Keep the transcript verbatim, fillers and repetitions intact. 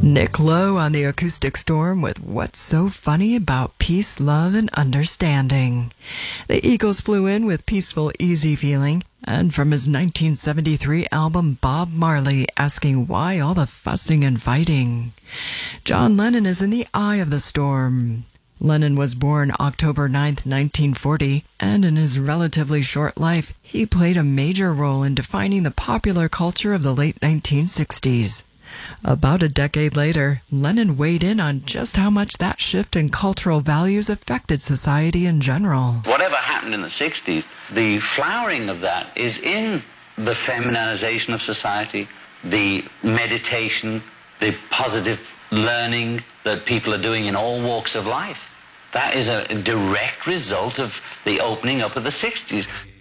Nick Lowe on the Acoustic Storm with What's So Funny About Peace, Love, and Understanding. The Eagles flew in with Peaceful, Easy Feeling, and from his nineteen seventy-three album Bob Marley, asking why all the fussing and fighting. John Lennon is in the eye of the storm. Lennon was born October ninth, nineteen forty, and in his relatively short life, he played a major role in defining the popular culture of the late nineteen sixties. About a decade later, Lennon weighed in on just how much that shift in cultural values affected society in general. Whatever happened in the sixties, the flowering of that is in the feminization of society, the meditation, the positive learning that people are doing in all walks of life. That is a direct result of the opening up of the sixties.